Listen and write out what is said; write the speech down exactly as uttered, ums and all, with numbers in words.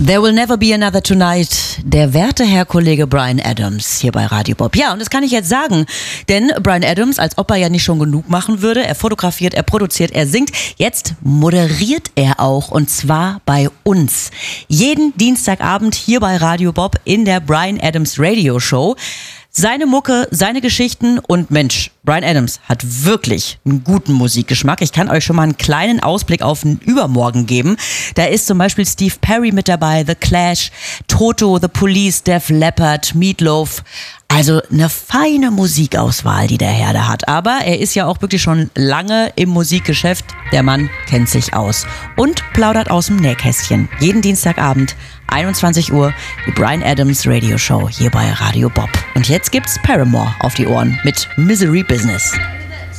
There will never be another tonight. Der werte Herr Kollege Bryan Adams hier bei Radio Bob. Ja, und das kann ich jetzt sagen, denn Bryan Adams, als ob er ja nicht schon genug machen würde, er fotografiert, er produziert, er singt, jetzt moderiert er auch, und zwar bei uns. Jeden Dienstagabend hier bei Radio Bob in der Bryan Adams Radio Show. Seine Mucke, seine Geschichten und Mensch, Bryan Adams hat wirklich einen guten Musikgeschmack. Ich kann euch schon mal einen kleinen Ausblick auf den Übermorgen geben. Da ist zum Beispiel Steve Perry mit dabei, The Clash, Toto, The Police, Def Leppard, Meatloaf. Also eine feine Musikauswahl, die der Herr da hat. Aber er ist ja auch wirklich schon lange im Musikgeschäft. Der Mann kennt sich aus und plaudert aus dem Nähkästchen. Jeden Dienstagabend, einundzwanzig Uhr, die Bryan Adams Radio Show hier bei Radio Bob. Und jetzt gibt's Paramore auf die Ohren mit Misery Business.